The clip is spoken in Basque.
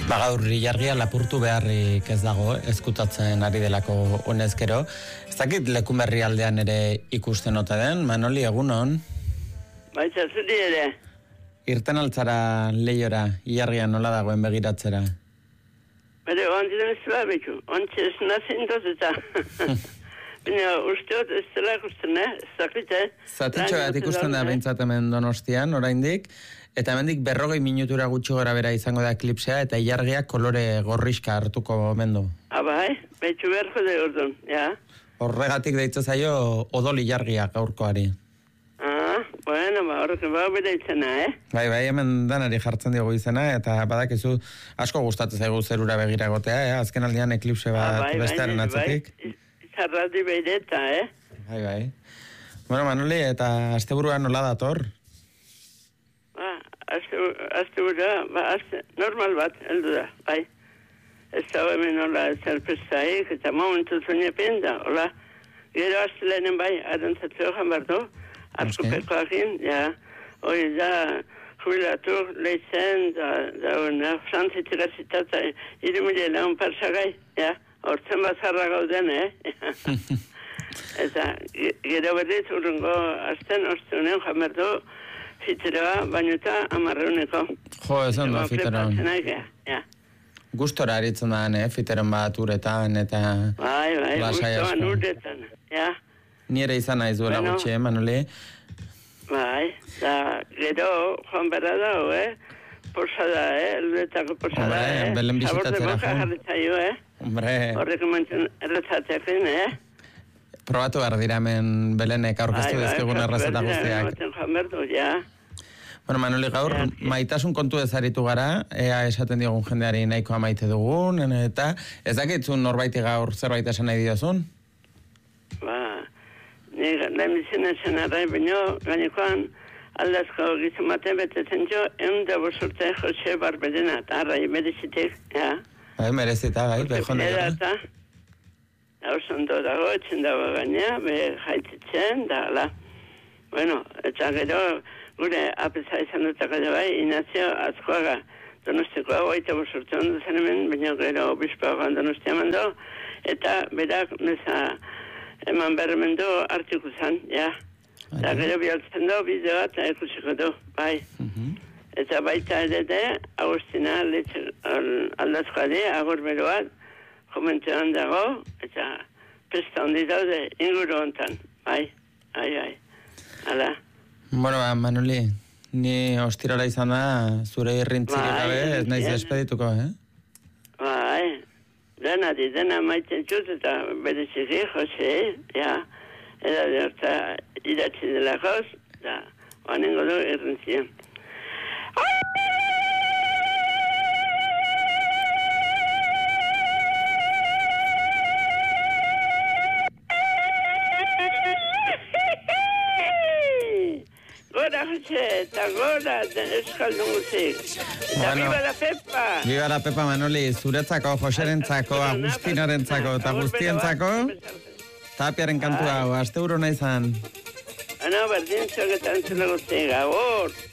Gaur ilargia lapurtu beharrik ez dago, ezkutatzen ari delako honezkero. Ez dakit Lekumerri aldean ere ikusten ote den, Manoli, egunon? Baita zuri ere. Irten altzara lehiora, ilargia nola dagoen begiratzera? Bere, ontzen ez dela beku, ontzen ez nazien dozeta. Baina usteot ez dela ikusten, ez dakite. Zatitxo bat ikusten da behintzat hemen Donostian, oraindik, eta hemendik 40 minutura gutxi gora bera izango da eklipsea, eta ilargiak kolore gorriska hartuko omen du. Bai, betxu beharko de orduan, ja. Horregatik deitza zaio odol ilargia gaurkoari. Bueno, horrek bera izena, Bai, hemen danari jartzen diogu izena, eta badakizu asko gustatzen zaigu zerura begira egotea, azken aldean eklipse bat bestearen atzetik. Izarrati behireta, Bai. Bueno, Manoli, eta asteburua nola dator? Asteburua, normal bat, heldu da, bai. Ez da hemen hola zerpestaik, eta momentu zunepen da, hola. Gero astelenen bai, arantzatzu joan bardo, arkupekoakin, ja, hori da, jubilatu, lehizen, da, frantzitzera zitata, irumile lagun parsagai, ja, hortzen bazarra gauden, Eta, gero berriz, urrungo, azten, ostunen, joan bardo, fiteroa, bainuta, amarreuneko. Jo, ez ondo, fiteroa. Ja. Gustora aritzen da, fiteron bat uretan, eta... Bai, gustoan uretan, ja. Nire izan naiz duela gutxi, Manoli. Bai, da, gero, joan berra dago, posada, eluretako posada, belen bisitatzera, Sabor de boca jarritzaio, Hombre. Horrek emantzen errezatekin, Probatu behar dira hemen belenek aurkeztu dizkigun errezeta guztiak. Bai, joan berdu, ja. Bueno, Manoli, gaur maitasun kontu ezaritu gara, ea esaten diogun jendeari nahikoa maite dugun, eta ez dakitzun norbaiti gaur zerbait esan nahi diozun? Nik lehenbizien esan arrai baino, gainekoan aldazko gizumate betetzen jo, da bosurte Jose Barbedena, eta arrai merezitek, ja. Bai, merezita, bai, behon Eta, hausondo dago, etxen dago gaina, jaitzitzen, da, ala. Bueno, eta gero, gure apesa izan dutak edo bai, Inazio Azkoaga, Donostikoa, oita bosurte ondo zen hemen, baina gero obispoagoan Donostia mando, eta berak meza eman berremen du artiku zan, ja. Eta gero bialtzen du, bideo eta ikusiko du, bai. Eta baita ere Agustina aldazkoa agur beroat, komentean dago, eta pesta hondi daude inguru hontan, bai. Hala. Bueno, Manoli, ni ostirala izan da, zure irrintzirik gabe, ez naiz despedituko, Bai, dena maiten txut, eta bereziki, Jose, ja, eta idatzi dela joz, eta oanengo du irrintzien. Gora, Jose, eta gora, euskaldun guzik. Eta viva la Pepa! Viva la Pepa, Manoli, zuretzako, Joserentzako, Agustinarentzako, eta guztientzako, Tapiaren kantua, asteburona izan. Berdin txoketan zela guzik, agur!